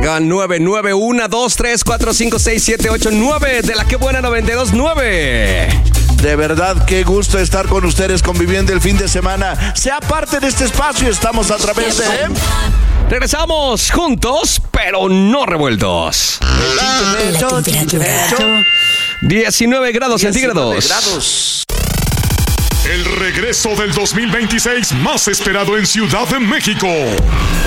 Marcaban 991 2 3 4 5 6 7 8 9 de la que buena 92.9. De verdad, qué gusto estar con ustedes conviviendo el fin de semana. Sea parte de este espacio, estamos a través de... Regresamos juntos, pero no revueltos. La temperatura. 19 grados centígrados. El regreso del 2026 más esperado en Ciudad de México.